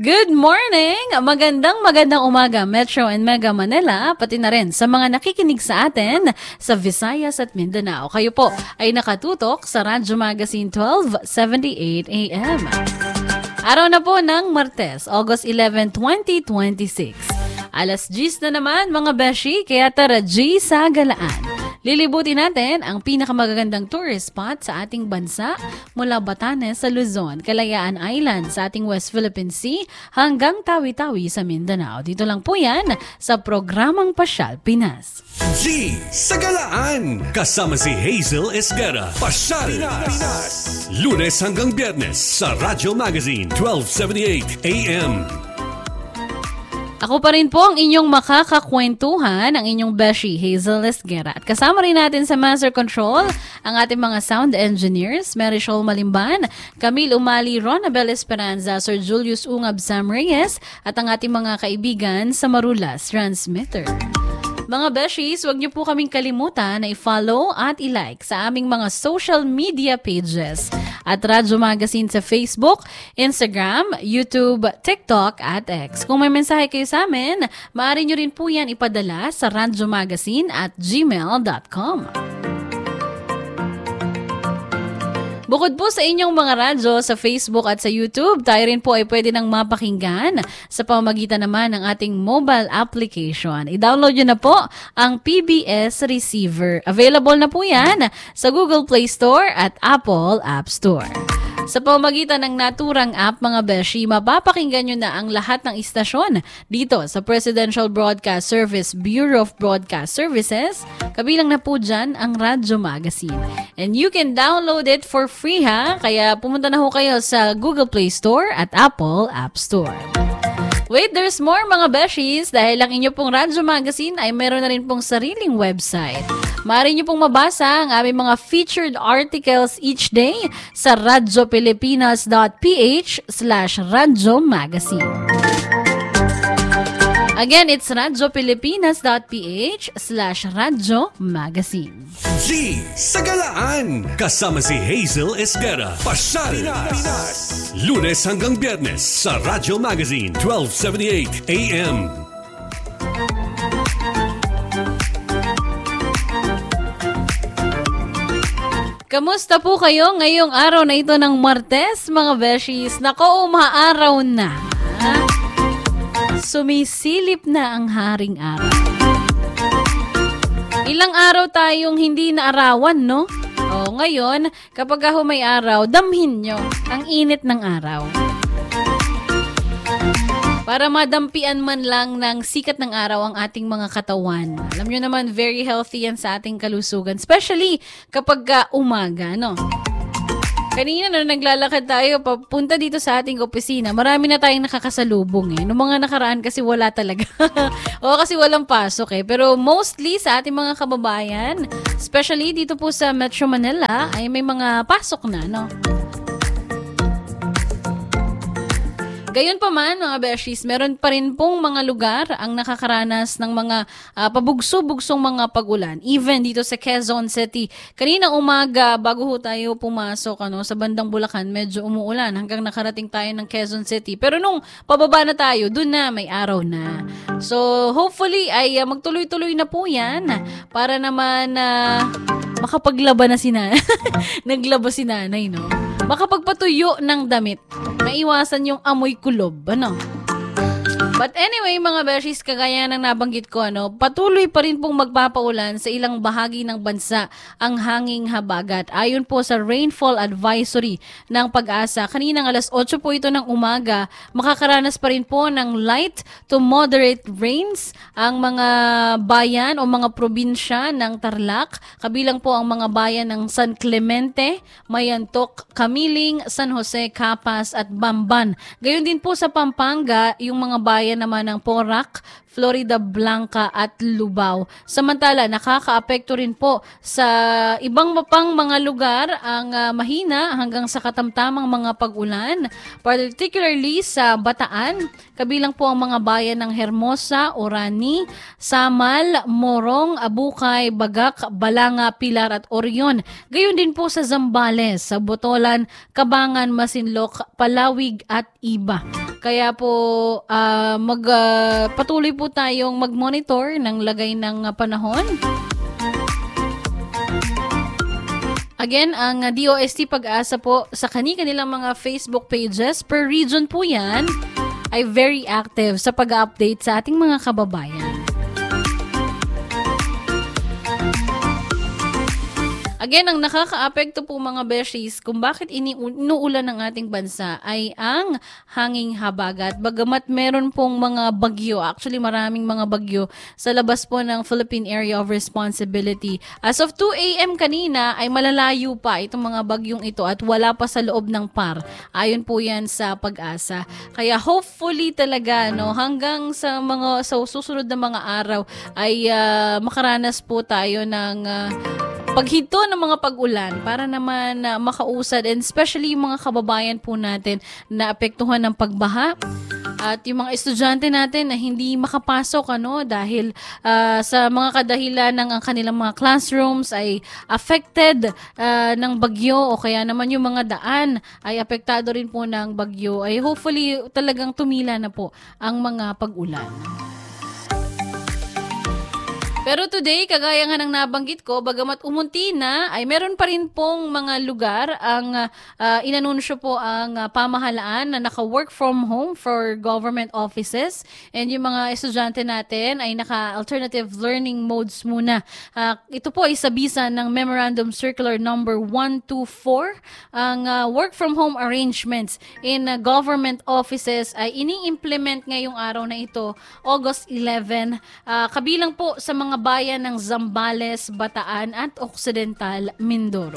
Good morning! Magandang umaga, Metro and Mega Manila, pati na rin sa mga nakikinig sa atin sa Visayas at Mindanao. Kayo po ay nakatutok sa Radyo Magazine 1278 AM. Araw na po ng Martes, August 11, 2026. Alas 10 na naman mga beshi, kaya tara G sa galaan. Lilibutin natin ang pinakamagagandang tourist spot sa ating bansa mula Batanes sa Luzon, Kalayaan Island sa ating West Philippine Sea hanggang Tawi-Tawi sa Mindanao. Dito lang po yan sa programang Pasyal Pinas. G sa galaan, kasama si Hazel Esguerra. Pasyal Pinas. Lunes hanggang Biyernes sa Radyo Magazine 1278 AM. Ako pa rin po ang inyong makakakwentuhan, ang inyong beshi, Hazel Esguerra. At kasama rin natin sa Master Control ang ating mga sound engineers, Marisol Malimban, Camille Umali, Ronabel Esperanza, Sir Julius Ungab Sam Reyes, at ang ating mga kaibigan sa Marulas Transmitter. Mga beshies, huwag niyo po kaming kalimutan na i-follow at i-like sa aming mga social media pages at Radyo Magazine sa Facebook, Instagram, YouTube, TikTok at X. Kung may mensahe kayo sa amin, maaari niyo rin po yan ipadala sa radyomagazine@gmail.com. Bukod po sa inyong mga radyo sa Facebook at sa YouTube, tayo rin po ay pwede nang mapakinggan sa pamamagitan naman ng ating mobile application. I-download nyo na po ang PBS Receiver. Available na po yan sa Google Play Store at Apple App Store. Sa pamamagitan ng naturang app mga beshi, mapapakinggan nyo na ang lahat ng istasyon dito sa Presidential Broadcast Service Bureau of Broadcast Services. Kabilang na po dyan ang Radyo Magazine. And you can download it for free ha, kaya pumunta na ho kayo sa Google Play Store at Apple App Store. Wait, there's more mga beshies dahil ang inyo pong Radyo Magazine ay meron na rin pong sariling website. Maaari nyo pong mabasa ang aming mga featured articles each day sa radiopilipinas.ph/radyomagazine. Again, it's radiopilipinas.ph/radyomagazine. G sa galaan, kasama si Hazel Esguerra. Pasyal Pinas. Lunes hanggang Biyernes sa Radyo Magazine 1278 AM. Kamusta po kayo ngayong araw na ito ng Martes, mga beshies? Nako, umaaraw na. Sumisilip na ang haring araw. Ilang araw tayong hindi naarawan, no? O, ngayon, kapag may araw, damhin nyo ang init ng araw. Para madampian man lang ng sikat ng araw ang ating mga katawan. Alam nyo naman, very healthy yan sa ating kalusugan. Especially kapag umaga, no? Kanina na naglalakad tayo papunta dito sa ating opisina, marami na tayong nakakasalubong eh. Noong mga nakaraan kasi wala talaga. O kasi walang pasok eh. Pero mostly sa ating mga kababayan, especially dito po sa Metro Manila, ay may mga pasok na, no? Gayon pa man, mga beshies, meron pa rin pong mga lugar ang nakakaranas ng mga pabugso-bugsong mga pag-ulan. Even dito sa Quezon City. Kaninang umaga, bago ho tayo pumasok sa bandang Bulacan, medyo umuulan hanggang nakarating tayo ng Quezon City. Pero nung pababa na tayo, dun na may araw na. So, hopefully ay magtuloy-tuloy na po yan para naman makapaglaban na si nanay. Naglaba si nanay, no? Makapagpatuyo ng damit. Maiwasan yung amoy kulob, ano? But anyway, mga beshies, kagaya ng nabanggit ko, patuloy pa rin pong magpapaulan sa ilang bahagi ng bansa ang hanging habagat. Ayon po sa Rainfall Advisory ng Pag-asa, kaninang alas 8 po ito ng umaga, makakaranas pa rin po ng light to moderate rains ang mga bayan o mga probinsya ng Tarlac, kabilang po ang mga bayan ng San Clemente, Mayantok, Camiling, San Jose, Capas at Bamban. Gayon din po sa Pampanga, yung mga bayan naman ng Porac, Florida Blanca at Lubao. Samantala, nakakaapekto rin po sa ibang pang mga lugar ang mahina hanggang sa katamtamang mga pag-ulan, particularly sa Bataan, kabilang po ang mga bayan ng Hermosa, Orani, Samal, Morong, Abukay, Bagak, Balanga, Pilar at Orion. Gayon din po sa Zambales, sa Botolan, Cabangan, Masinloc, Palawig at iba. Kaya po patuloy po tayong mag-monitor ng lagay ng panahon. Again, ang DOST Pag-asa po sa kanilang mga Facebook pages, per region po yan, ay very active sa pag-update sa ating mga kababayan. Again, ang nakaka-apekto po mga beshies kung bakit inuulan ng ating bansa ay ang hanging habagat. Bagamat meron pong mga bagyo, actually maraming mga bagyo sa labas po ng Philippine Area of Responsibility. As of 2 a.m. kanina ay malalayo pa itong mga bagyong ito at wala pa sa loob ng PAR. Ayon po yan sa Pag-asa. Kaya hopefully talaga hanggang sa susunod na mga araw ay makaranas po tayo ng paghinto ng mga pag-ulan para naman makausad, and especially yung mga kababayan po natin na apektuhan ng pagbaha at yung mga estudyante natin na hindi makapasok dahil sa mga kadahilan ng ang kanilang mga classrooms ay affected ng bagyo, o kaya naman yung mga daan ay apektado rin po ng bagyo. Ay hopefully talagang tumila na po ang mga pag-ulan. Pero today, kagaya nga ng nabanggit ko, bagamat umunti na, ay meron pa rin pong mga lugar ang inanunsyo po ang pamahalaan na naka-work from home for government offices. And yung mga estudyante natin ay naka-alternative learning modes muna. Ito po ay sabisa ng Memorandum Circular Number 124. Ang work from home arrangements in government offices ay ini-implement ngayong araw na ito, August 11. Kabilang po sa mga bayan ng Zambales, Bataan at Occidental Mindoro.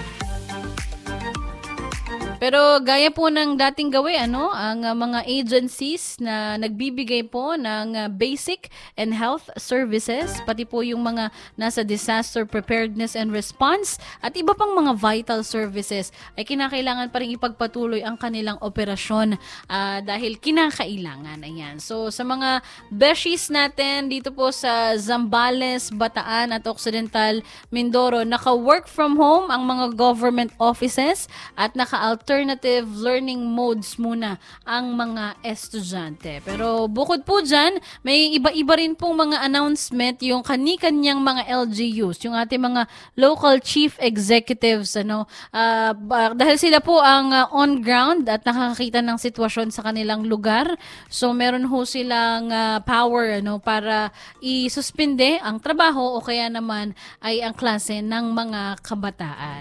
Pero gaya po ng dating gawin, ang mga agencies na nagbibigay po ng basic and health services, pati po yung mga nasa disaster preparedness and response at iba pang mga vital services ay kinakailangan pa rin ipagpatuloy ang kanilang operasyon dahil kinakailangan. Ayan. So sa mga beshies natin dito po sa Zambales, Bataan at Occidental Mindoro, naka-work from home ang mga government offices at naka-alternative learning modes muna ang mga estudyante. Pero bukod po dyan, may iba-iba rin pong mga announcement yung kani-kanyang mga LGUs, yung ating mga local chief executives, dahil sila po ang on ground at nakakakita ng sitwasyon sa kanilang lugar. So meron ho silang power para isuspinde ang trabaho o kaya naman ay ang klase ng mga kabataan.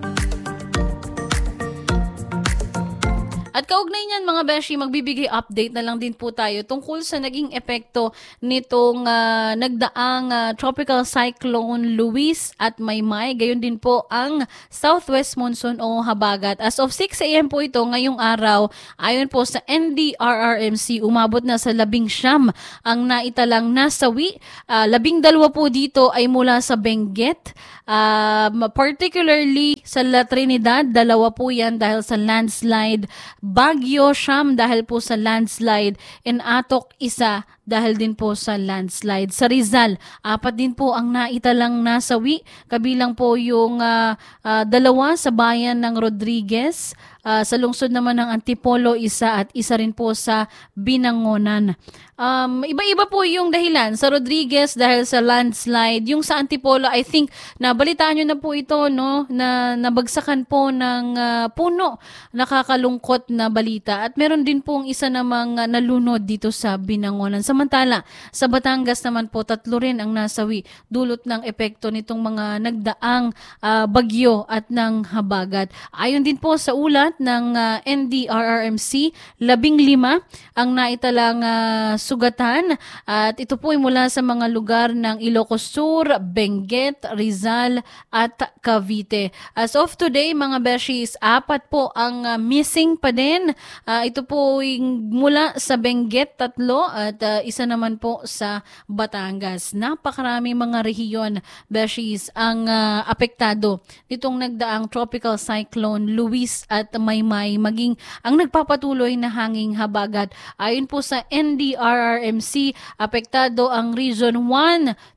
At kaugnay niyan mga beshi, magbibigay update na lang din po tayo tungkol sa naging epekto nitong nagdaang tropical cyclone Luis at Maymay. Gayon din po ang southwest monsoon o habagat. As of 6 a.m. po ito ngayong araw, ayon po sa NDRRMC, umabot na sa 19 ang naitalang nasawi. 12 po dito ay mula sa Benguet. Particularly sa La Trinidad, 2 po yan dahil sa landslide. Baguio, Siyam dahil po sa landslide. And Atok, 1 dahil din po sa landslide. Sa Rizal, 4 din po ang naitalang nasawi. Kabilang po yung 2 sa bayan ng Rodriguez. Sa lungsod naman ng Antipolo, 1 at 1 rin po sa Binangonan. Iba-iba po yung dahilan. Sa Rodriguez dahil sa landslide. Yung sa Antipolo, I think nabalitaan nyo na po ito, na nabagsakan po ng puno. Nakakalungkot na balita. At meron din pong isa namang nalunod dito sa Binangonan. Samantala, sa Batangas naman po, 3 rin ang nasawi dulot ng epekto nitong mga nagdaang bagyo at ng habagat. Ayon din po sa ulat ng NDRRMC, 15 ang naitalang sugatan at ito po ay mula sa mga lugar ng Ilocos Sur, Benguet, Rizal at Cavite. As of today mga beshies, 4 po ang missing pa din. Ito po ay mula sa Benguet, 3 at 1 naman po sa Batangas. Napakaraming mga rehiyon beshies ang apektado nitong nagdaang tropical cyclone Luis at Maymay, maging ang nagpapatuloy na hanging habagat. Ayon po sa NDRRMC, apektado ang Region 1,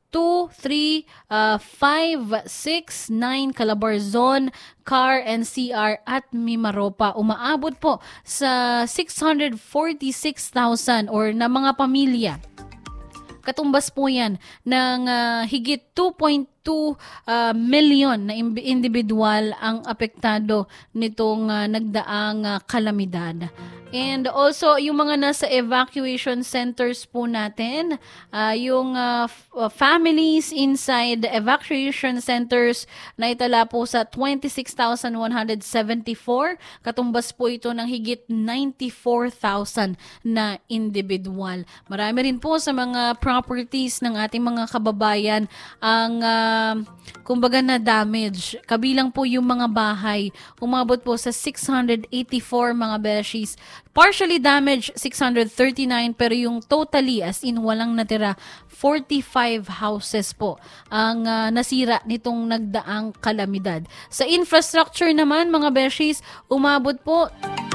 2, 3, 5, 6, 9, Calabarzon, Car, NCR at Mimaropa. Umaabot po sa 646,000 or na mga pamilya. Katumbas po yan ng higit 2.2 million na individual ang apektado nitong nagdaang kalamidad. And also, yung mga nasa evacuation centers po natin, yung families inside the evacuation centers na itala po sa 26,174. Katumbas po ito ng higit 94,000 na individual. Marami rin po sa mga properties ng ating mga kababayan ang kumbaga na damage. Kabilang po yung mga bahay. Umabot po sa 684 mga beshies. Partially damaged, 639, pero yung totally, as in walang natira, 45 houses po ang nasira nitong nagdaang kalamidad. Sa infrastructure naman, mga beshies, umabot po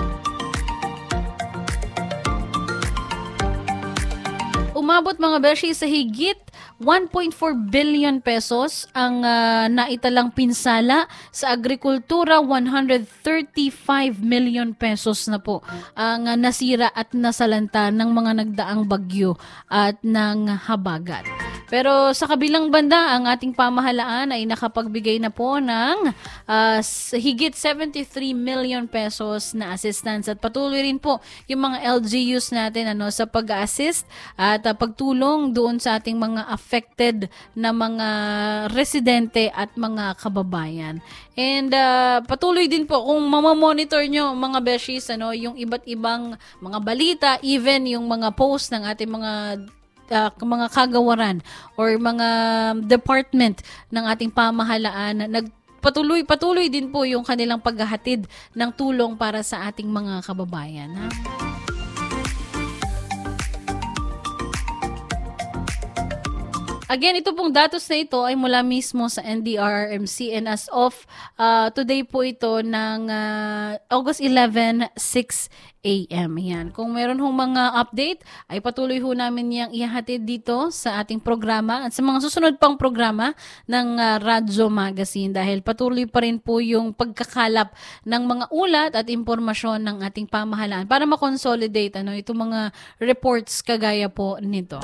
mga beshies sa higit 1.4 billion pesos ang naitalang pinsala. Sa agrikultura, 135 million pesos na po ang nasira at nasalanta ng mga nagdaang bagyo at ng habagat. Pero sa kabilang banda, ang ating pamahalaan ay nakapagbigay na po ng higit 73 million pesos na assistance at patuloy rin po yung mga LGUs natin sa pag-assist at pagtulong doon sa ating mga affected na mga residente at mga kababayan. And patuloy din po kung mamamonitor nyo mga beshies yung iba't ibang mga balita, even yung mga post ng ating mga kagawaran or mga department ng ating pamahalaan, patuloy din po yung kanilang paghahatid ng tulong para sa ating mga kababayan. Again, ito pong datos na ito ay mula mismo sa NDRRMC and as of today po ito ng August 11, 6 a.m. Yan. Kung meron hong mga update, ay patuloy ho namin niyang ihahatid dito sa ating programa at sa mga susunod pang programa ng Radyo Magazine dahil patuloy pa rin po yung pagkakalap ng mga ulat at impormasyon ng ating pamahalaan para makonsolidate itong mga reports kagaya po nito.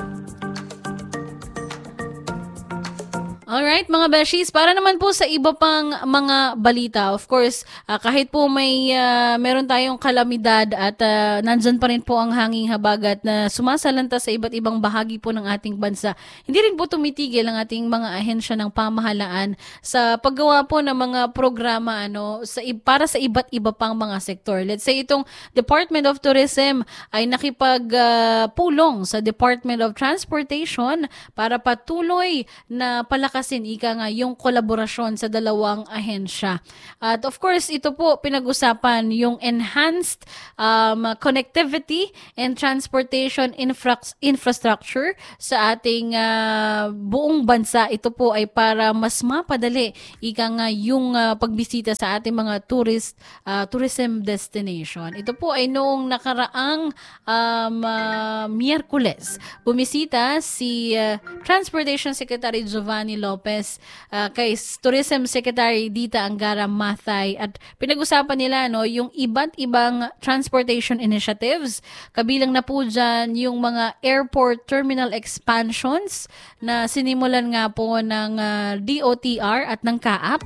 Alright, mga beshies, para naman po sa iba pang mga balita, of course, kahit po meron tayong kalamidad at nandyan pa rin po ang hanging habagat na sumasalanta sa iba't ibang bahagi po ng ating bansa, hindi rin po tumitigil ang ating mga ahensya ng pamahalaan sa paggawa po ng mga programa para sa iba't iba pang mga sektor. Let's say itong Department of Tourism ay nakipagpulong sa Department of Transportation para patuloy na palakasin yung kolaborasyon sa dalawang ahensya. At of course, ito po pinag-usapan yung enhanced connectivity and transportation infrastructure sa ating buong bansa. Ito po ay para mas mapadali yung pagbisita sa ating mga tourism destination. Ito po ay noong nakaraang Miyerkules. Bumisita si Transportation Secretary Giovanni Lopez kay Tourism Secretary Dita Angara Mathay at pinag-usapan nila yung iba't ibang transportation initiatives. Kabilang na po dyan yung mga airport terminal expansions na sinimulan nga po ng DOTR at ng CAAP.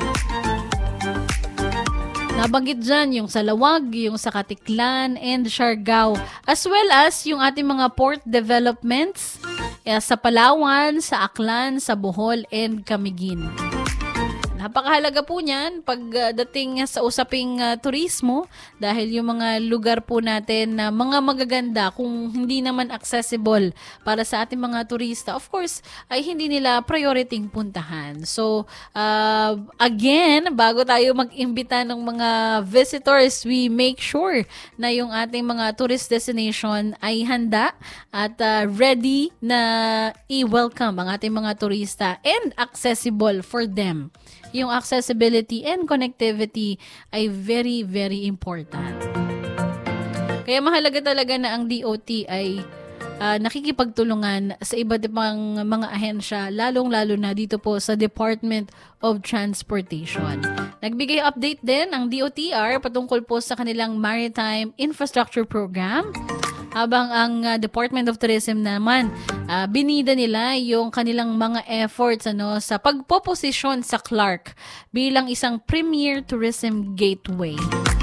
Nabanggit dyan yung sa Lawag, yung sa Katiklan and Siargao, as well as yung ating mga port developments sa Palawan, sa Aklan, sa Bohol and Camiguin. Napakahalaga po niyan pagdating sa usaping turismo dahil yung mga lugar po natin na mga magaganda kung hindi naman accessible para sa ating mga turista, of course, ay hindi nila priority puntahan. So, again, bago tayo mag-imbita ng mga visitors, we make sure na yung ating mga tourist destination ay handa at ready na i-welcome ang ating mga turista and accessible for them. Yung accessibility and connectivity ay very, very important. Kaya mahalaga talaga na ang DOT ay nakikipagtulungan sa iba't ibang mga ahensya, lalong-lalo na dito po sa Department of Transportation. Nagbigay update din ang DOTR patungkol po sa kanilang Maritime Infrastructure Program, habang ang Department of Tourism naman, binida nila yung kanilang mga efforts sa pagpoposisyon sa Clark bilang isang premier tourism gateway.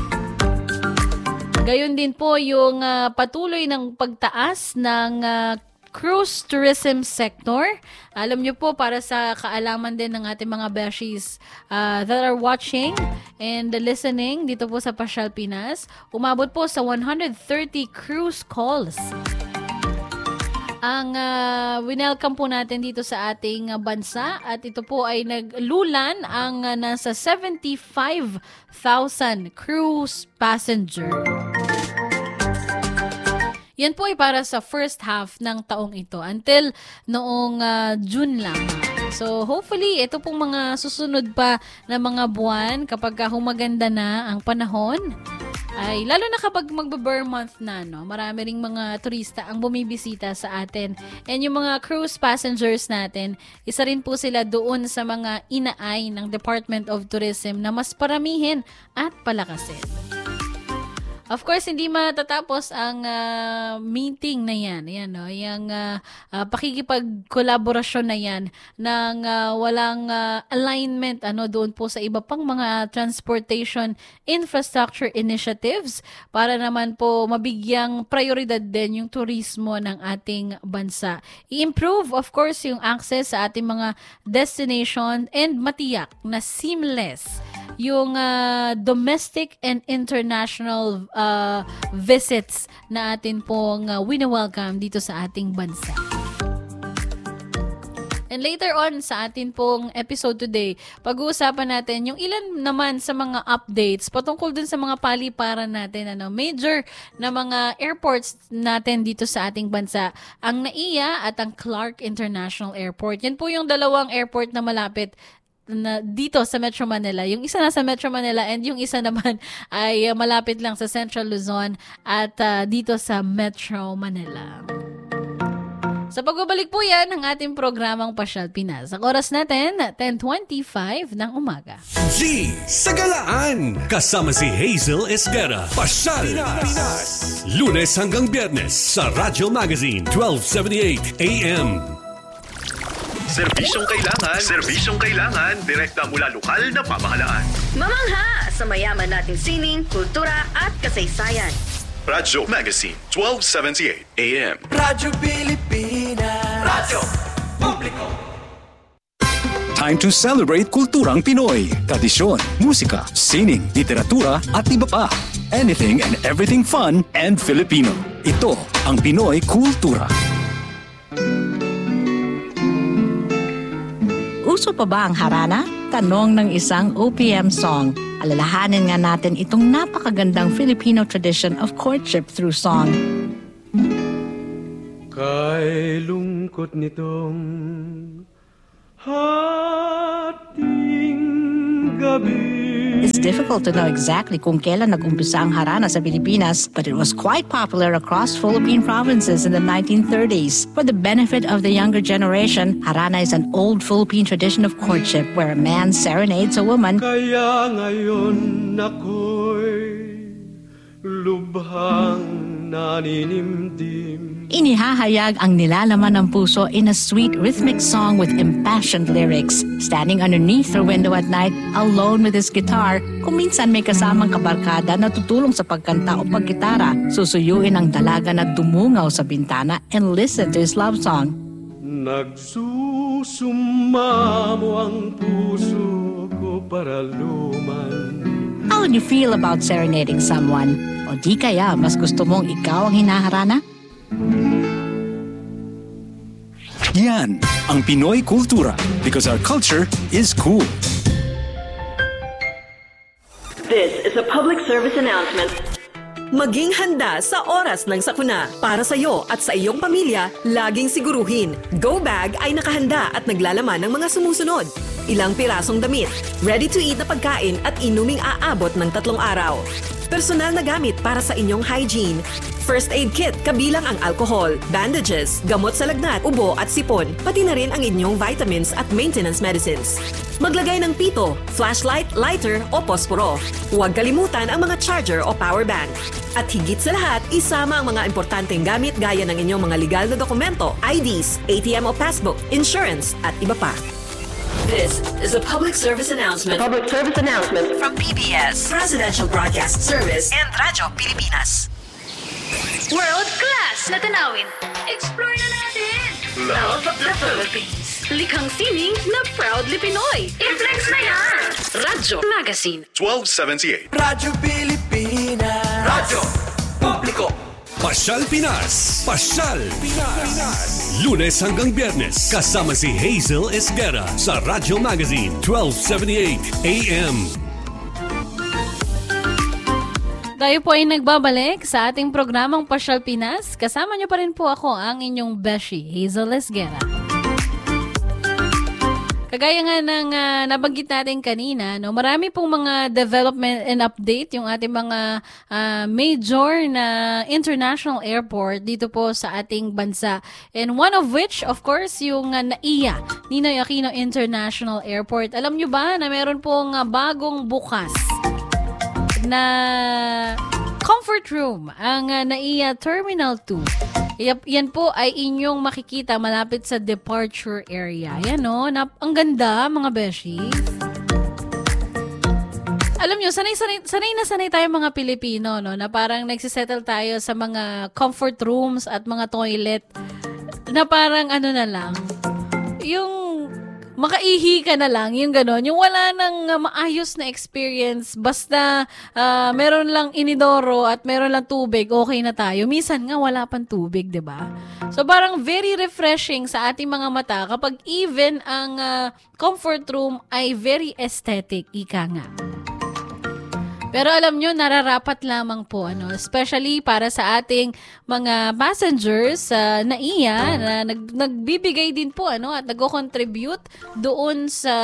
Gayon din po yung patuloy ng pagtaas ng cruise tourism sector. Alam nyo po, para sa kaalaman din ng ating mga beshies that are watching and listening dito po sa Pasyal Pinas, umabot po sa 130 cruise calls ang winelcome po natin dito sa ating bansa, at ito po ay naglulan ang nasa 75,000 cruise passenger. Yan po ay para sa first half ng taong ito until noong June lang. So hopefully ito pong mga susunod pa na mga buwan, kapag humaganda na ang panahon, ay lalo na kapag magbe-Burr month na, marami ring mga turista ang bumibisita sa atin. And yung mga cruise passengers natin, isa rin po sila doon sa mga inaay ng Department of Tourism na mas paramihin at palakasin. Of course, hindi matatapos ang meeting na yan. Yung pakikipag-collaborasyon na yan ng walang alignment doon po sa iba pang mga transportation infrastructure initiatives para naman po mabigyang prioridad din yung turismo ng ating bansa. I-improve, of course, yung access sa ating mga destination and matiyak na seamless yung domestic and international visits na atin pong wini-welcome dito sa ating bansa. And later on sa atin pong episode today, pag-uusapan natin yung ilan naman sa mga updates patungkol dun sa mga paliparan natin, major na mga airports natin dito sa ating bansa, ang NAIA at ang Clark International Airport. Yan po yung dalawang airport na malapit na dito sa Metro Manila. Yung isa nasa Metro Manila and yung isa naman ay malapit lang sa Central Luzon at dito sa Metro Manila. Sa pagbabalik po yan ng ating programang Pasyal Pinas. Ang oras natin, 10:25 ng umaga. G sa Galaan, kasama si Hazel Esguerra. Pasyal Pinas. Lunes hanggang Biyernes sa Radyo Magazine 1278 AM. Serbisyong kailangan, direkta mula lokal na pamahalaan. Mamangha sa mayaman nating sining, kultura at kasaysayan. Radyo Magazine 1278 AM. Radyo Pilipinas. Radyo Publiko. Time to celebrate kulturang Pinoy. Tradisyon, musika, sining, literatura at iba pa. Anything and everything fun and Filipino. Ito ang Pinoy Kultura. Uso pa ba ang harana? Tanong ng isang OPM song. Alalahanin nga natin itong napakagandang Filipino tradition of courtship through song. Kay lungkot nitong hating gabi. It's difficult to know exactly kung kailan nag-umpisa ang harana sa Pilipinas, but it was quite popular across Philippine provinces in the 1930s. For the benefit of the younger generation, harana is an old Philippine tradition of courtship where a man serenades a woman. Kaya ngayon ako'y lubhang naninimdim. Inihahayag ang nilalaman ng puso in a sweet rhythmic song with impassioned lyrics. Standing underneath her window at night, alone with his guitar, kung minsan may kasamang kabarkada na tutulong sa pagkanta o paggitara, susuyuin ang dalaga na dumungaw sa bintana and listen to his love song. Nagsusumamo ang puso ko para luman. How would you feel about serenading someone? O di kaya mas gusto mong ikaw ang hinaharana? Yan ang Pinoy Kultura because our culture is cool. This is a public service announcement. Maging handa sa oras ng sakuna. Para sa iyo at sa iyong pamilya, laging siguruhin. Go Bag ay nakahanda at naglalaman ng mga sumusunod. Ilang pirasong damit, ready-to-eat na pagkain at inuming aabot ng 3 araw. Personal na gamit para sa inyong hygiene, First aid kit kabilang ang alcohol, bandages, gamot sa lagnat, ubo at sipon, pati na rin ang inyong vitamins at maintenance medicines. Maglagay ng pito, flashlight, lighter o posporo. Huwag kalimutan ang mga charger o power bank. At higit sa lahat, isama ang mga importanteng gamit gaya ng inyong mga legal na dokumento, IDs, ATM o passbook, insurance at iba pa. This is a public service announcement. From PBS, Presidential Broadcast Service and Radyo Pilipinas. World class na tanawin. Explore na natin. Love of the Philippines. Likhang sining na proudly Pinoy. I-flex na yan. Radyo Magazine. 1278. Radyo Pilipinas. Radyo Publiko. Pasyal Pinas. Pasyal Pinas. Lunes hanggang Biyernes, kasama si Hazel Esguerra sa Radyo Magazine 1278 AM. Tayo po ay nagbabalik sa ating programang Pasyal Pinas. Kasama niyo pa rin po ako, ang inyong beshi, Hazel Esguerra. Kagaya nga ng nabanggit natin kanina, no, marami pong mga development and update yung ating mga major na international airport dito po sa ating bansa. And one of which, of course, yung NAIA, Ninoy Aquino International Airport. Alam nyo ba na meron pong bagong bukas na comfort room, ang NAIA Terminal 2. Yan po ay inyong makikita malapit sa departure area. Yan o, ang ganda mga beshi. Alam nyo, sanay tayo mga Pilipino, no, na parang nagsisettle tayo sa mga comfort rooms at mga toilet na parang ano na lang, yung makaihi ka na lang, yung gano'n. Yung wala nang maayos na experience, basta meron lang inidoro at meron lang tubig, okay na tayo. Minsan nga wala pang tubig, diba? So parang very refreshing sa ating mga mata kapag even ang comfort room ay very aesthetic, ika nga. Pero alam nyo, nararapat lamang po, especially para sa ating mga passengers sa NAIA na nagbibigay din po at nag-contribute doon sa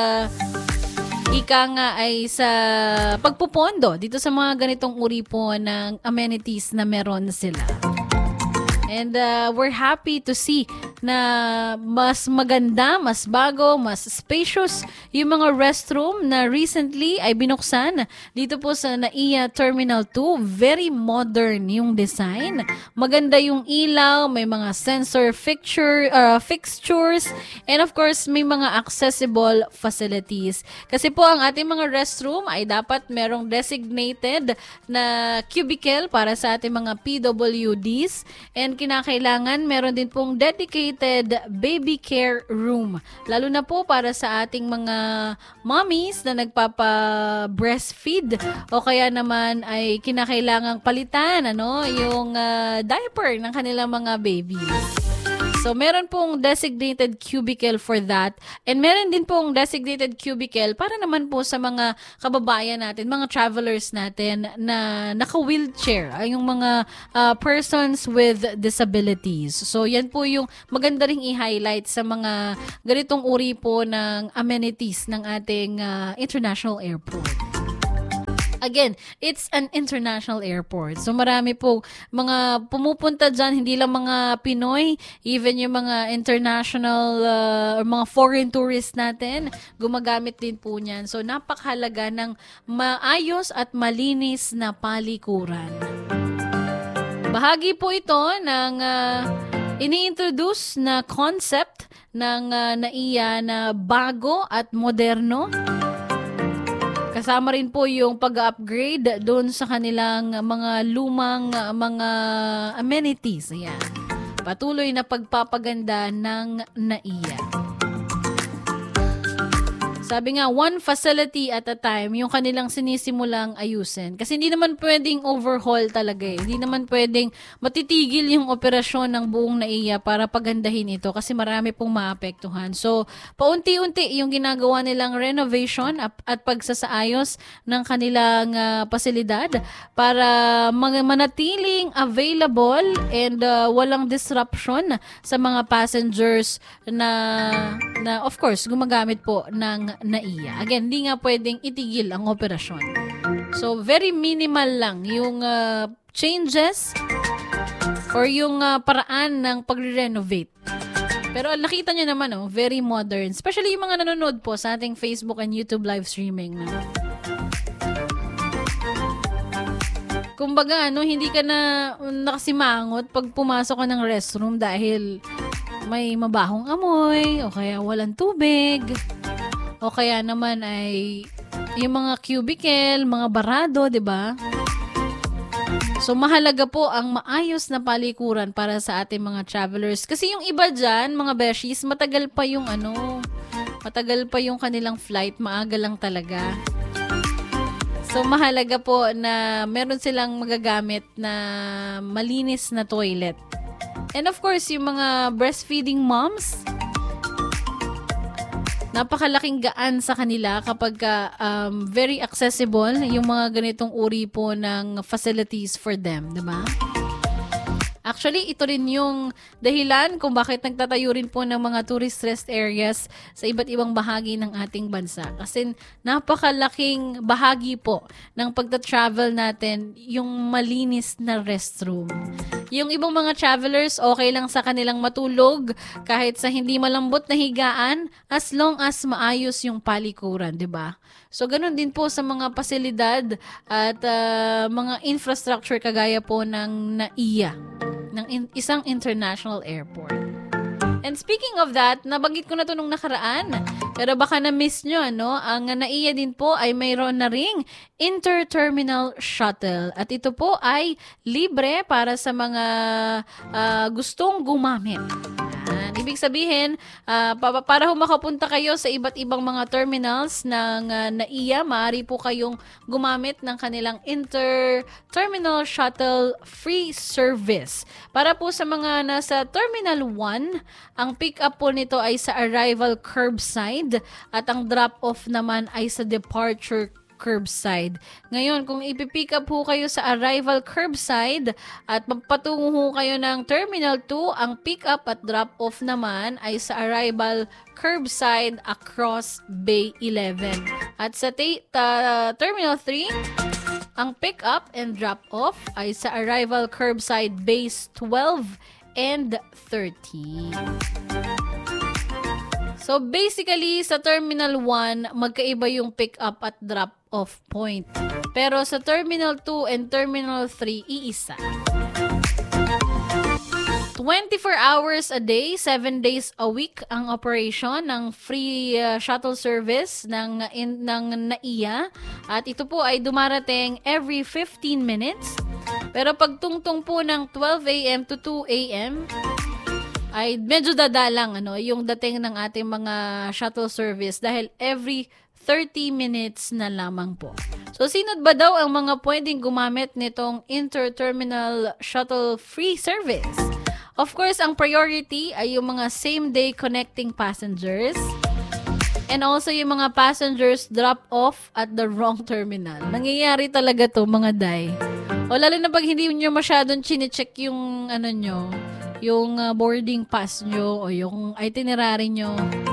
ika nga ay sa pagpupondo dito sa mga ganitong uri po ng amenities na meron sila. And we're happy to see na mas maganda, mas bago, mas spacious yung mga restroom na recently ay binuksan dito po sa NAIA Terminal 2. Very modern yung design. Maganda yung ilaw, may mga sensor fixtures, and of course, may mga accessible facilities. Kasi po ang ating mga restroom ay dapat merong designated na cubicle para sa ating mga PWDs, and kinakailangan meron din pong dedicated baby care room. Lalo na po para sa ating mga mommies na nagpapa-breastfeed o kaya naman ay kinakailangang palitan yung diaper ng kanilang mga babies. So, meron pong designated cubicle for that. And meron din pong designated cubicle para naman po sa mga kababayan natin, mga travelers natin na naka-wheelchair, yung mga persons with disabilities. So, yan po yung maganda ring i-highlight sa mga ganitong uri po ng amenities ng ating international airport. Again, it's an international airport. So marami po mga pumupunta dyan, hindi lang mga Pinoy, even yung mga international or mga foreign tourists natin, gumagamit din po niyan. So napakahalaga ng maayos at malinis na palikuran. Bahagi po ito ng ini-introduce na concept ng NAIA na bago at moderno. Kasama rin po yung pag-upgrade doon sa kanilang mga lumang mga amenities. Ayan. Patuloy na pagpapaganda ng NAIA. Sabi nga, one facility at a time, yung kanilang sinisimulang ayusin. Kasi hindi naman pwedeng overhaul talaga eh. Hindi naman pwedeng matitigil yung operasyon ng buong NAIA para pagandahin ito kasi marami pong maapektuhan. So, paunti-unti yung ginagawa nilang renovation at pagsasaayos ng kanilang pasilidad para manatiling available and walang disruption sa mga passengers na of course, gumagamit po ng NAIA. Again, hindi nga pwedeng itigil ang operasyon. So, very minimal lang yung changes or yung paraan ng pagre-renovate. Pero nakita nyo naman, very modern. Especially yung mga nanonood po sa ating Facebook and YouTube live streaming. No? Kumbaga, hindi ka na nakasimangot pag pumasok ka ng restroom dahil may mabahong amoy, o kaya walang tubig, o kaya naman ay yung mga cubicle, mga barado, di ba? So, mahalaga po ang maayos na palikuran para sa ating mga travelers. Kasi yung iba dyan, mga beshies, matagal pa yung kanilang flight, maaga lang talaga. So, mahalaga po na meron silang magagamit na malinis na toilet. And of course, yung mga breastfeeding moms, napakalaking gaan sa kanila kapag very accessible yung mga ganitong uri po ng facilities for them, diba? Actually, ito rin yung dahilan kung bakit nagtatayo rin po ng mga tourist rest areas sa iba't ibang bahagi ng ating bansa. Kasi napakalaking bahagi po ng pagta-travel natin yung malinis na restroom. Yung ibang mga travelers, okay lang sa kanilang matulog kahit sa hindi malambot na higaan as long as maayos yung palikuran, di ba? So, ganun din po sa mga pasilidad at mga infrastructure kagaya po ng NAIA, ng isang international airport. And speaking of that, nabanggit ko na ito nung nakaraan, pero baka na-miss nyo, ang NAIA din po ay mayroon na ring interterminal shuttle. At ito po ay libre para sa mga gustong gumamit. Ibig sabihin, para makapunta kayo sa iba't ibang mga terminals ng NAIA, maaari po kayong gumamit ng kanilang interterminal shuttle free service. Para po sa mga nasa Terminal 1, ang pick-up po nito ay sa arrival curbside at ang drop-off naman ay sa departure curbside. Ngayon, kung ipipick up po kayo sa arrival curbside at magpatungo ho kayo ng Terminal 2, ang pick up at drop off naman ay sa arrival curbside across Bay 11. At sa Terminal 3, ang pick up and drop off ay sa arrival curbside Bays 12 and 13. So basically, sa Terminal 1, magkaiba yung pick up at drop off point. Pero sa Terminal 2 and Terminal 3, iisa. 24 hours a day, 7 days a week ang operation ng free shuttle service ng NAIA. At ito po ay dumarating every 15 minutes. Pero pagtungtong po ng 12 a.m. to 2 a.m., ay medyo dadalang yung dating ng ating mga shuttle service dahil every 30 minutes na lamang po. So, sino ba daw ang mga pwedeng gumamit nitong interterminal shuttle free service? Of course, ang priority ay yung mga same-day connecting passengers and also yung mga passengers drop off at the wrong terminal. Nangyayari talaga to, mga day. O lalo na pag hindi nyo masyadong chinecheck yung yung boarding pass nyo o yung itinerary nyo,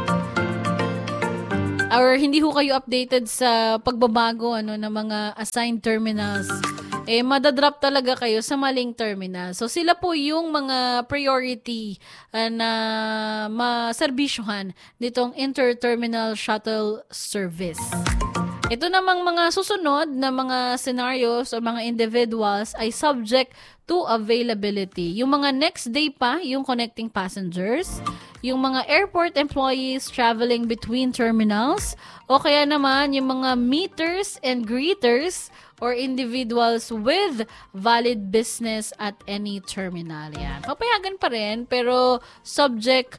or hindi ho kayo updated sa pagbabago ng mga assigned terminals, madadrop talaga kayo sa maling terminal. So sila po yung mga priority na maserbisyuhan nitong interterminal shuttle service. Ito namang mga susunod na mga scenarios o mga individuals ay subject to availability. Yung mga next day pa, yung connecting passengers, yung mga airport employees traveling between terminals, o kaya naman yung mga meeters and greeters or individuals with valid business at any terminal. Yan. Papayagan pa rin, pero subject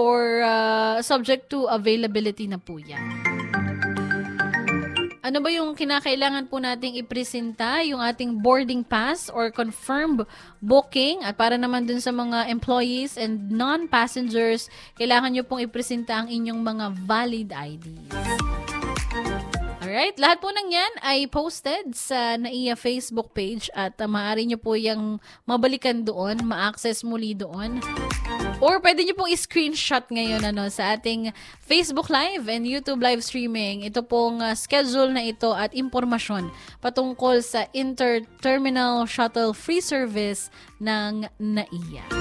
to availability na po yan. Ano ba yung kinakailangan po nating ipresenta? Yung ating boarding pass or confirmed booking. At para naman dun sa mga employees and non-passengers, kailangan nyo pong ipresenta ang inyong mga valid IDs. Alright, lahat po ng yan ay posted sa NAIA Facebook page at maaari nyo po yung mabalikan doon, ma-access muli doon. Or pwede nyo pong i-screenshot ngayon sa ating Facebook Live and YouTube live streaming. Ito pong schedule na ito at impormasyon patungkol sa Interterminal Shuttle Free Service ng NAIA.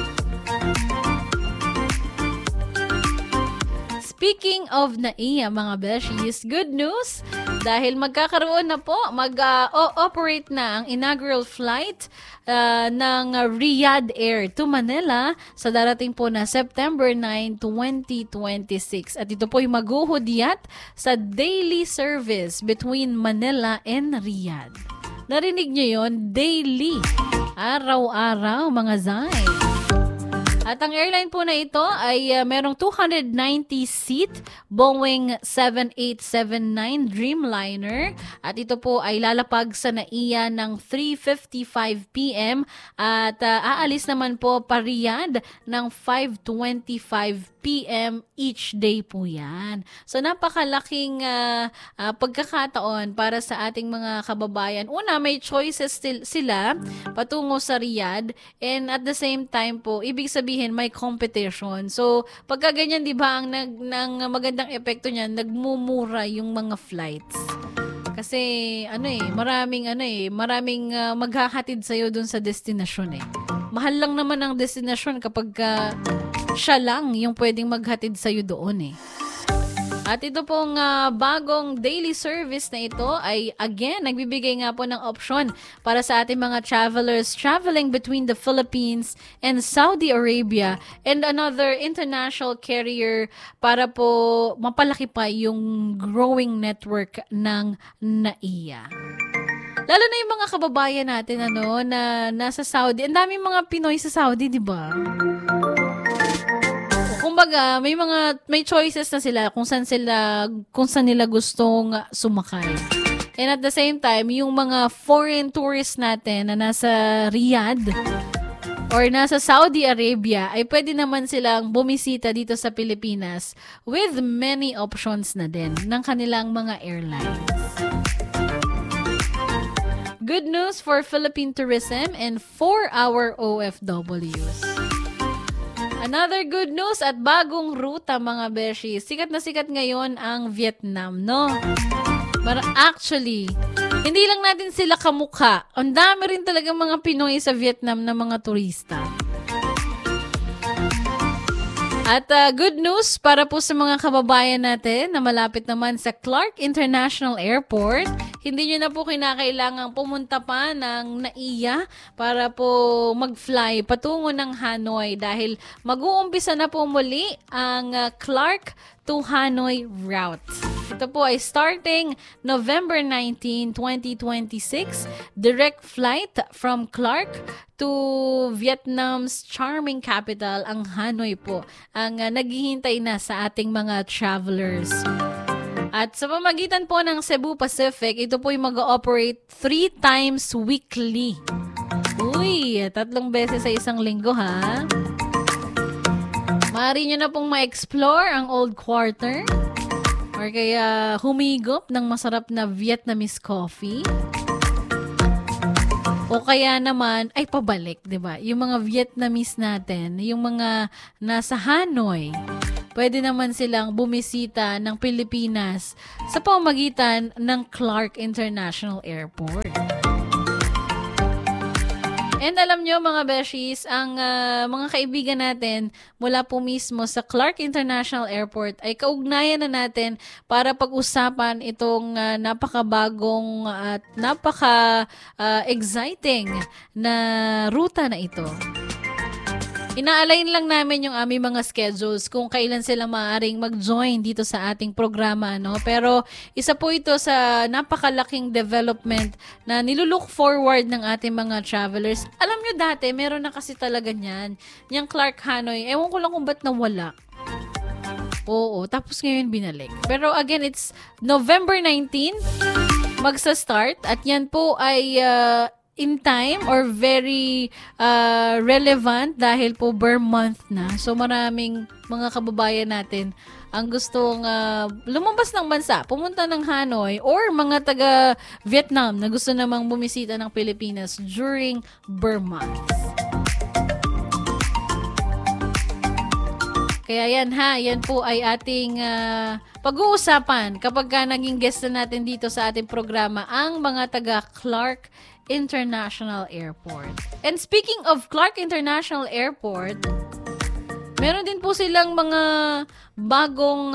Speaking of NAIA, mga beshies, good news dahil magkakaroon na po, mag-operate na ang inaugural flight ng Riyadh Air to Manila sa darating po na September 9, 2026. At ito po ay maghuhudyat sa daily service between Manila and Riyadh. Narinig nyo yun? Daily. Araw-araw, mga Zay. At ang airline po na ito ay merong 290-seat Boeing 7879 Dreamliner. At ito po ay lalapag sa NAIA ng 3:55 p.m. At aalis naman po pa Riyadh ng 5:25 p.m. each day po yan. So napakalaking pagkakataon para sa ating mga kababayan. Una, may choices sila patungo sa Riyadh, and at the same time po, ibig sabihin may competition. So pagka ganyan, di ba, ang magandang epekto niyan, nagmumura yung mga flights. Kasi maraming maghahatid sa'yo dun sa destinasyon eh. Mahal lang naman ang destinasyon kapag siya lang yung pwedeng maghatid sa'yo doon eh. At ito pong bagong daily service na ito ay again, nagbibigay nga po ng option para sa ating mga travelers traveling between the Philippines and Saudi Arabia and another international carrier para po mapalaki pa yung growing network ng NAIA. Lalo na yung mga kababayan natin na nasa Saudi. Ang daming mga Pinoy sa Saudi, di ba? Kumbaga, may choices na sila kung saan nila gustong sumakay. And at the same time, yung mga foreign tourists natin na nasa Riyadh or nasa Saudi Arabia ay pwede naman silang bumisita dito sa Pilipinas with many options na din ng kanilang mga airlines. Good news for Philippine tourism and for our OFWs. Another good news at bagong ruta, mga beshi. Sikat na sikat ngayon ang Vietnam, no? But actually, hindi lang natin sila kamukha. Ang dami rin talaga mga Pinoy sa Vietnam na mga turista. At good news para po sa mga kababayan natin na malapit naman sa Clark International Airport. Hindi nyo na po kinakailangang pumunta pa ng NAIA para po mag-fly patungo ng Hanoi dahil mag-uumpisa na po muli ang Clark to Hanoi route. Ito po ay starting November 19, 2026. Direct flight from Clark to Vietnam's charming capital, ang Hanoi po, ang naghihintay na sa ating mga travelers. At sa pamagitan po ng Cebu Pacific, ito po ay mag-ooperate 3 times weekly. Uy, 3 beses sa isang linggo, ha? Maaari nyo na pong ma-explore ang Old Quarter or kaya humigop ng masarap na Vietnamese coffee. O kaya naman, ay pabalik, di ba? Yung mga Vietnamese natin, yung mga nasa Hanoi, pwede naman silang bumisita ng Pilipinas sa pamamagitan ng Clark International Airport. And alam nyo, mga beshies, ang mga kaibigan natin mula po mismo sa Clark International Airport ay kaugnayan na natin para pag-usapan itong napakabagong at napaka-exciting na ruta na ito. Ina-align lang namin yung aming mga schedules kung kailan sila maaaring mag-join dito sa ating programa, no? Pero isa po ito sa napakalaking development na nilulook forward ng ating mga travelers. Alam nyo dati, meron na kasi talaga niyan. Yung Clark Hanoi, ewan ko lang kung ba't nawala. Oo, tapos ngayon binalik. Pero again, it's November 19, magsa-start. At yan po ay in time or very relevant dahil po Burr Month na. So maraming mga kababayan natin ang gustong lumabas ng bansa, pumunta ng Hanoi, or mga taga Vietnam na gusto namang bumisita ng Pilipinas during Burr Month. Kaya yan po ay ating pag-uusapan kapag naging guest na natin dito sa ating programa ang mga taga Clark International Airport. And speaking of Clark International Airport, meron din po silang mga bagong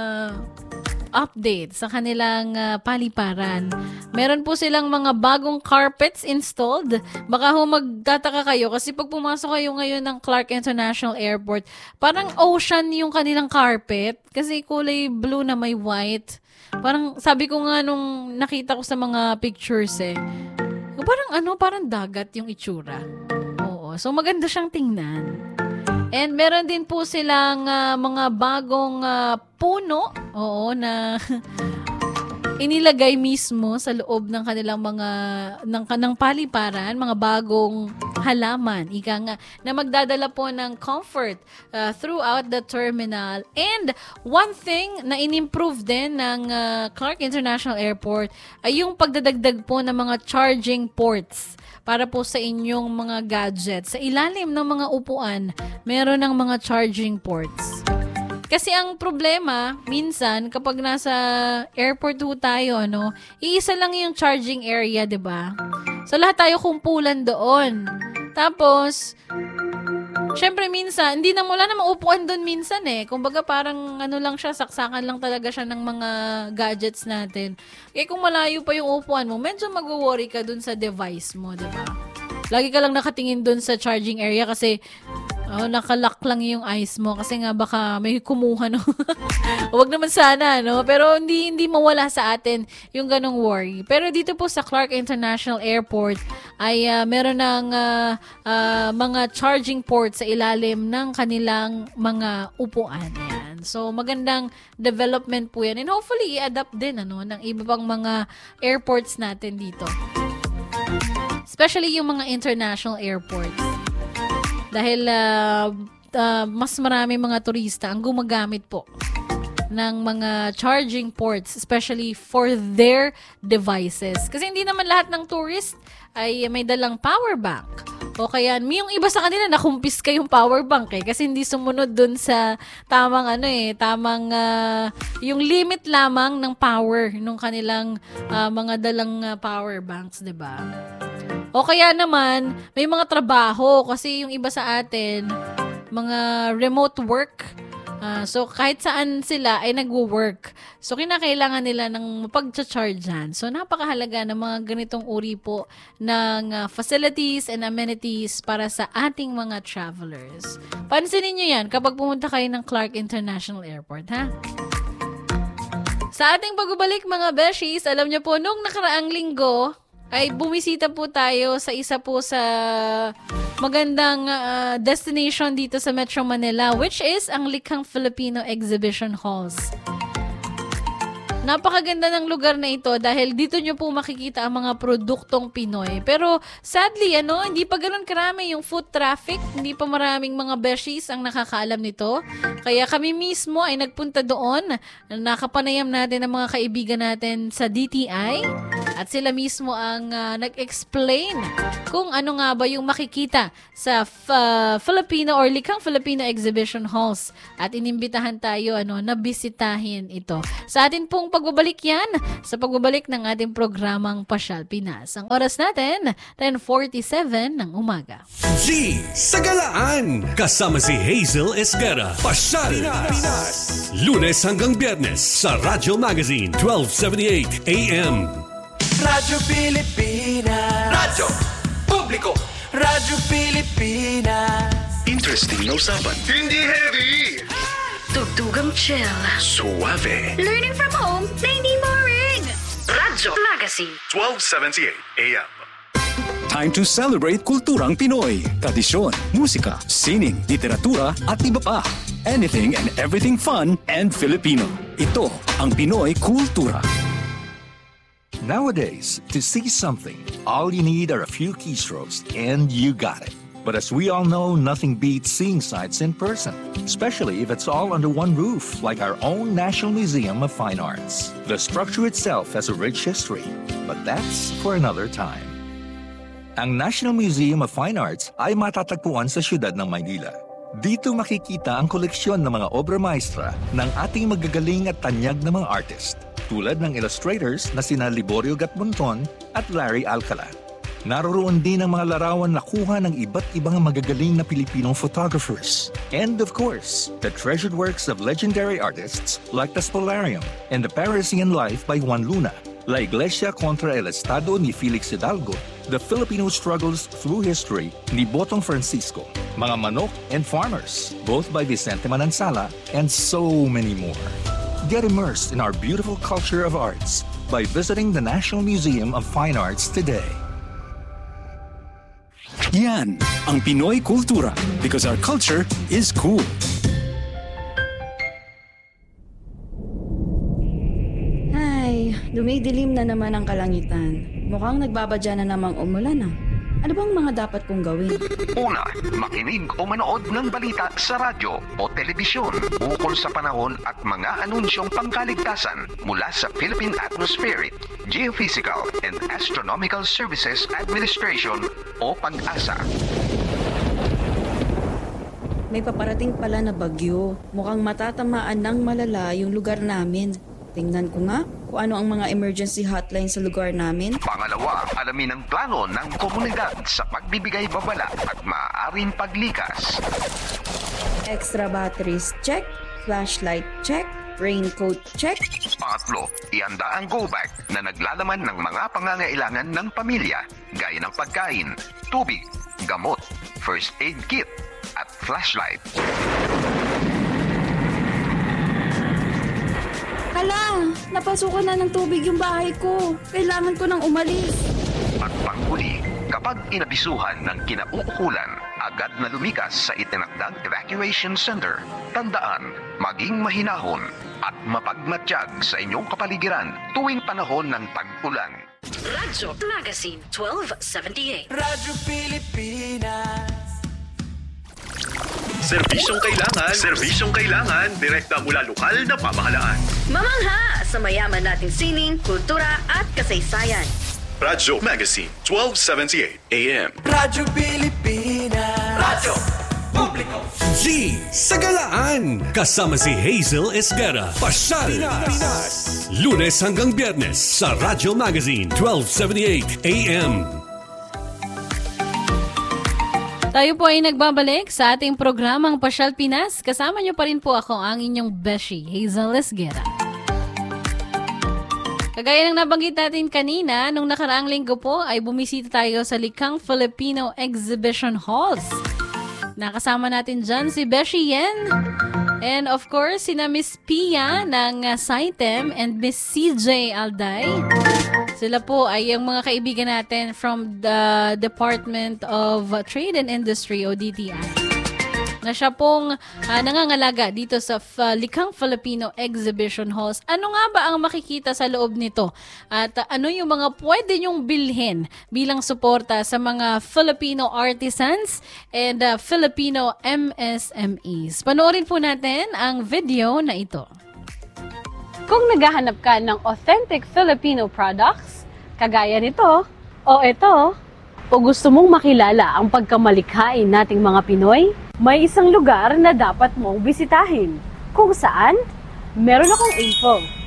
update sa kanilang paliparan. Meron po silang mga bagong carpets installed. Baka magtataka kayo kasi pag pumasok kayo ngayon ng Clark International Airport, parang ocean yung kanilang carpet kasi kulay blue na may white. Parang sabi ko nga nung nakita ko sa mga pictures parang dagat yung itsura. Oo, so maganda siyang tingnan. And meron din po silang mga bagong puno, na inilagay mismo sa loob ng kanilang ng paliparan, mga bagong halaman, na magdadala po ng comfort throughout the terminal. And one thing na in-improve din ng Clark International Airport ay yung pagdadagdag po ng mga charging ports para po sa inyong mga gadgets. Sa ilalim ng mga upuan, meron ng mga charging ports. Kasi ang problema, minsan, kapag nasa airport ho tayo, iisa lang yung charging area, diba? So, lahat tayo kumpulan doon. Tapos, syempre minsan, wala na maupuan doon minsan Kumbaga parang lang siya, saksakan lang talaga siya ng mga gadgets natin. Kaya kung malayo pa yung upuan mo, medyo mag-worry ka doon sa device mo, diba? Lagi ka lang nakatingin doon sa charging area kasi nakalock lang yung eyes mo kasi nga baka may kumuha, Huwag naman sana, Pero hindi mawala sa atin yung ganong worry. Pero dito po sa Clark International Airport ay meron ng mga charging ports sa ilalim ng kanilang mga upuan. Yan. So magandang development po yan. And hopefully i-adapt din ng iba pang mga airports natin dito. Especially yung mga international airports. Dahil mas marami mga turista ang gumagamit po ng mga charging ports, especially for their devices. Kasi hindi naman lahat ng tourist ay may dalang power bank. O kaya, yung iba sa kanila nakumpiska yung power bank kasi hindi sumunod dun sa tamang yung limit lamang ng power nung kanilang mga dalang power banks, 'di ba? O kaya naman, may mga trabaho kasi yung iba sa atin, mga remote work. So, kahit saan sila ay nagwo-work. So, kinakailangan nila ng mapag-chargean. So, napakahalaga ng mga ganitong uri po ng facilities and amenities para sa ating mga travelers. Pansinin nyo yan kapag pumunta kayo ng Clark International Airport, ha? Sa ating pagbabalik mga beshies, alam nyo po, nung nakaraang linggo, ay bumisita po tayo sa isa po sa magandang destination dito sa Metro Manila, which is ang Likhang Filipino Exhibition Halls. Napakaganda ng lugar na ito dahil dito nyo po makikita ang mga produktong Pinoy. Pero sadly, hindi pa ganoon karami yung foot traffic. Hindi pa maraming mga beshies ang nakakaalam nito. Kaya kami mismo ay nagpunta doon. Nakapanayam natin ang mga kaibigan natin sa DTI. At sila mismo ang nag-explain kung ano nga ba yung makikita sa Filipino or Likhang Filipino Exhibition Halls. At inimbitahan tayo na bisitahin ito. Sa atin pong pagbabalik yan sa pagbabalik ng ating programang Pasyal Pinas. Ang oras natin, 10:47 ng umaga. G sa Galaan. Kasama si Hazel Esguerra. Pasyal Pinas. Lunes hanggang Biyernes sa Radyo Magazine 1278 AM. Radyo Pilipinas. Radyo Publiko. Radyo Pilipinas. Interesting na usapan. Hindi heavy. Tugtugang chill. Suave. Learning from home na hindi boring. Radyo Magazine 1278 AM. Time to celebrate kulturang Pinoy. Tradisyon, musika, sining, literatura at iba pa. Anything and everything fun and Filipino. Ito ang Pinoy Kultura. Nowadays, to see something, all you need are a few keystrokes and you got it. But as we all know, nothing beats seeing sights in person, especially if it's all under one roof, like our own National Museum of Fine Arts. The structure itself has a rich history, but that's for another time. Ang National Museum of Fine Arts ay matatagpuan sa siyudad ng Maynila. Dito makikita ang koleksyon ng mga obra maestra ng ating magagaling at tanyag na mga artist, tulad ng illustrators na sina Liborio Gatmonton at Larry Alcala. Naroroon din ang mga larawan na kuha ng iba't ibang magagaling na Pilipinong photographers. And of course, the treasured works of legendary artists like the Spolarium and the Parisian Life by Juan Luna, La Iglesia contra el Estado ni Felix Hidalgo, The Filipino Struggles Through History ni Botong Francisco, Mga Manok and Farmers, both by Vicente Manansala, and so many more. Get immersed in our beautiful culture of arts by visiting the National Museum of Fine Arts today. Yan ang Pinoy Kultura, because our culture is cool. Ay, dumidilim na naman ang kalangitan. Mukhang nagbabadya na namang umulan ah. Ano bang mga dapat kong gawin? Una, makinig o manood ng balita sa radyo o telebisyon ukol sa panahon at mga anunsyong pangkaligtasan mula sa Philippine Atmospheric, Geophysical and Astronomical Services Administration o PAG-ASA. May paparating pala na bagyo. Mukhang matatamaan ng malala yung lugar namin. Tingnan ko nga kung ano ang mga emergency hotline sa lugar namin. Pangalawa, alamin ang plano ng komunidad sa pagbibigay babala at maaaring paglikas. Extra batteries check, flashlight check, raincoat check. Pangatlo, ihanda ang go bag na naglalaman ng mga pangangailangan ng pamilya gaya ng pagkain, tubig, gamot, first aid kit at flashlight. Hala, napasukan na ng tubig yung bahay ko. Kailangan ko nang umalis. At panghuli, kapag inabisuhan ng kinauukulan, agad na lumikas sa itinakdang evacuation center. Tandaan, maging mahinahon at mapagmatsyag sa inyong kapaligiran tuwing panahon ng tag-ulan. Radyo Magazine 1278. Radyo Pilipinas. Serbisyong kailangan, direkta mula lokal na pamahalaan. Mamangha sa mayaman nating sining, kultura at kasaysayan. Radyo Magazine 1278 AM. Radyo Pilipinas. Radyo Publiko. G sa Galaan. Kasama si Hazel Esguerra. Pasyal Pinas. Lunes hanggang Biyernes sa Radyo Magazine 1278 AM. Tayo po ay nagbabalik sa ating programang Pasyal Pinas. Kasama niyo pa rin po ako, ang inyong beshi, Hazel Esguerra. Kagaya ng nabanggit natin kanina, nung nakaraang linggo po ay bumisita tayo sa Likhang Filipino Exhibition Halls. Nakasama natin dyan si Beshi Yen. And of course, sina Miss Pia ng SciTem and Miss CJ Alday. Sila po ay ang mga kaibigan natin from the Department of Trade and Industry o DTI. Na siya pong nangangalaga dito sa Likhang Filipino Exhibition Halls. Ano nga ba ang makikita sa loob nito? At ano yung mga pwede nyong bilhin bilang suporta sa mga Filipino artisans and Filipino MSMEs? Panoorin po natin ang video na ito. Kung naghahanap ka ng authentic Filipino products, kagaya nito o ito, o gusto mong makilala ang pagkamalikhain nating mga Pinoy, may isang lugar na dapat mong bisitahin. Kung saan, meron akong info.